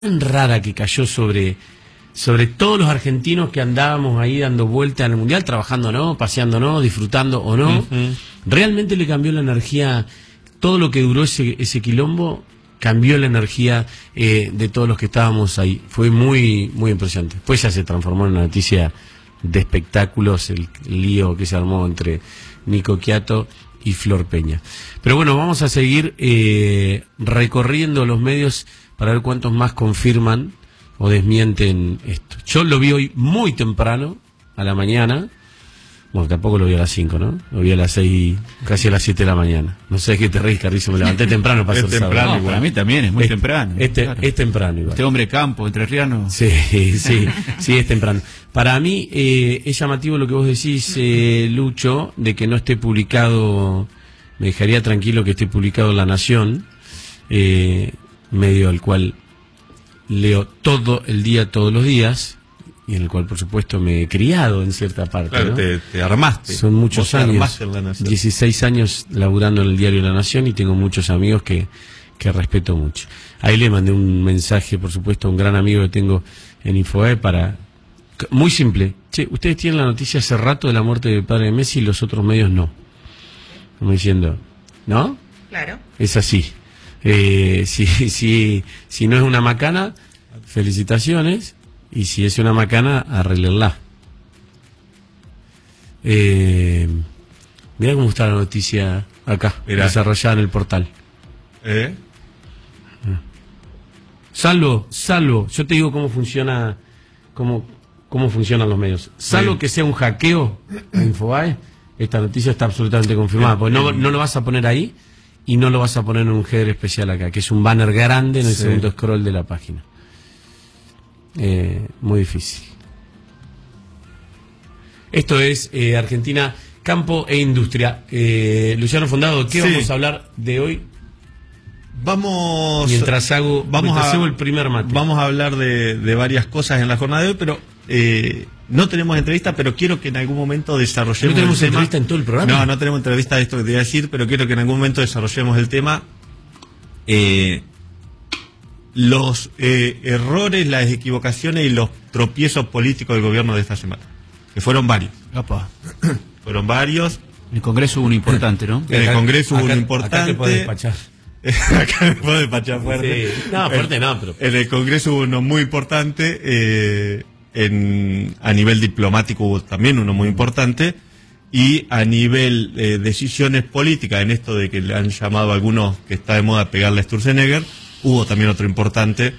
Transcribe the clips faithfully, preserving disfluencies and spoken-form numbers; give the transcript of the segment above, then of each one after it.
rara que cayó sobre, sobre todos los argentinos que andábamos ahí dando vueltas en el Mundial, trabajando o no, paseando o no, disfrutando o no. Uh-huh. Realmente le cambió la energía, todo lo que duró ese, ese quilombo, cambió la energía eh, de todos los que estábamos ahí. Fue muy, muy impresionante. Después ya se transformó en una noticia de espectáculos, el, el lío que se armó entre Nico Quiato y Flor Peña. Pero bueno, vamos a seguir eh, recorriendo los medios para ver cuántos más confirman o desmienten esto. Yo lo vi hoy muy temprano, a la mañana. Bueno, tampoco lo vi a las cinco, ¿no? Lo vi a las seis, casi a las siete de la mañana. No sé qué te reís, Carrizo, me levanté temprano para es hacer temprano, sábado. no, para mí también es muy es, temprano. Este, claro. Es temprano igual. Este hombre campo, entrerriano. Sí, sí, sí, es temprano. Para mí eh, es llamativo lo que vos decís, eh, Lucho, de que no esté publicado, me dejaría tranquilo que esté publicado en La Nación, eh, medio al cual leo todo el día, todos los días, y en el cual por supuesto me he criado en cierta parte. Claro, ¿no? te, te armaste. Son muchos años, La dieciséis años laburando en el diario La Nación, y tengo muchos amigos que, que respeto mucho. Ahí le mandé un mensaje, por supuesto, a un gran amigo que tengo en Infobae para... Muy simple. Che, ustedes tienen la noticia hace rato de la muerte del padre de Messi y los otros medios no. Como diciendo, ¿no? Claro. Es así. Eh, si, si, si no es una macana, felicitaciones. Y si es una macana, arreglenla. Eh, mira cómo está la noticia acá, Mirá. desarrollada en el portal. ¿Eh? Salvo, salvo, yo te digo cómo funciona, cómo, cómo funcionan los medios. Salvo sí. que sea un hackeo en Infobae, esta noticia está absolutamente confirmada. Porque no, no lo vas a poner ahí y no lo vas a poner en un header especial acá, que es un banner grande en el sí. segundo scroll de la página. Eh, muy difícil. Esto es eh, Argentina, Campo e Industria. Eh, Luciano Fondado, ¿qué sí. vamos a hablar de hoy? Vamos mientras hago, vamos mientras a, hago el primer mate. Vamos a hablar de, de varias cosas en la jornada de hoy, pero eh, no tenemos entrevista, pero quiero que en algún momento desarrollemos. ¿No tenemos el entrevista tema. en todo el programa? No, no tenemos entrevista de esto que te voy a decir, pero quiero que en algún momento desarrollemos el tema. Eh, los eh, errores, las equivocaciones y los tropiezos políticos del gobierno de esta semana, que fueron varios. Opa. Fueron varios. En el Congreso hubo uno importante, ¿no? En el Congreso hubo uno importante. Acá te podés despachar. Acá me puedo despachar fuerte. Sí. No, fuerte no, pero... En el Congreso hubo uno muy importante, eh, en, a nivel diplomático hubo también uno muy importante, y a nivel eh, decisiones políticas, en esto de que le han llamado a algunos que está de moda pegarle a Sturzenegger, hubo también otro importante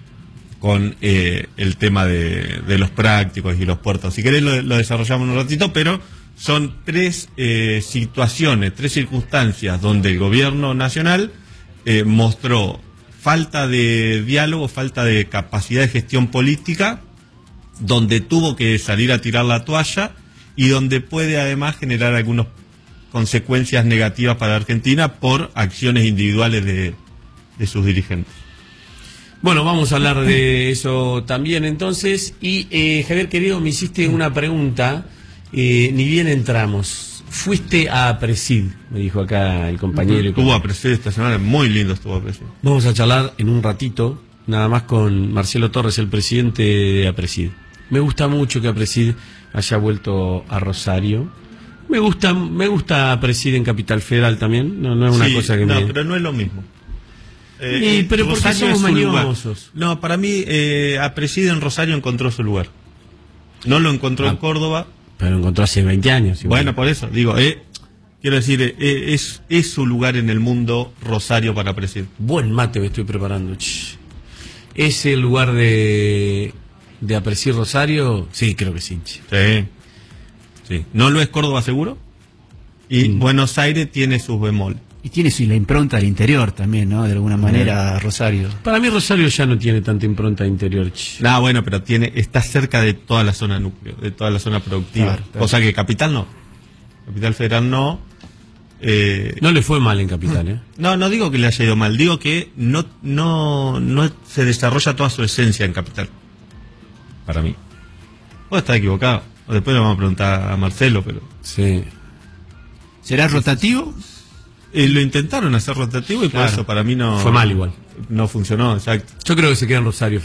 con eh, el tema de, de los prácticos y los puertos. Si querés lo, lo desarrollamos un ratito, pero son tres eh, situaciones, tres circunstancias donde el gobierno nacional eh, mostró falta de diálogo, falta de capacidad de gestión política, donde tuvo que salir a tirar la toalla y donde puede además generar algunas consecuencias negativas para Argentina por acciones individuales de de sus dirigentes. Bueno, vamos a hablar de eso también entonces. Y eh, Javier querido, me hiciste una pregunta, eh, ni bien entramos. Fuiste a Presid, me dijo acá el compañero. Estuvo a Presid esta semana, muy lindo estuvo a Presid. Vamos a charlar en un ratito, nada más con Marcelo Torres, el presidente de Apresid. Me gusta mucho que Apresid haya vuelto a Rosario. Me gusta, me gusta Apresid en Capital Federal también, no, no es una sí, cosa que no, me... No, pero no es lo mismo. Eh, y, pero porque somos mañosos. No, para mí, eh, Apresid en Rosario encontró su lugar. No lo encontró ah, en Córdoba. Pero lo encontró hace veinte años. Igual. Bueno, por eso, digo, eh, quiero decir, eh, es, es su lugar en el mundo Rosario para Apresid. Buen mate me estoy preparando. Ch. ¿Es el lugar de, de Apresid Rosario? Sí, creo que sí. Ch. Sí. Sí. ¿No lo es Córdoba seguro? Y mm. Buenos Aires tiene sus bemol. Y tiene su, la impronta del interior también, ¿no? De alguna manera, Rosario. Para mí Rosario ya no tiene tanta impronta interior. No, bueno, pero tiene está cerca de toda la zona núcleo, de toda la zona productiva. Claro, claro. Cosa que Capital no. Capital Federal no. Eh, no le fue mal en Capital, ¿eh? No, no digo que le haya ido mal, digo que no, no, no se desarrolla toda su esencia en Capital. Para mí. Vos estás equivocado. O después le vamos a preguntar a Marcelo, pero... Sí. ¿Será rotativo? Eh, lo intentaron hacer rotativo y Claro. por eso para mí no... Fue mal igual. No funcionó, exacto. Yo creo que se queda en Rosario.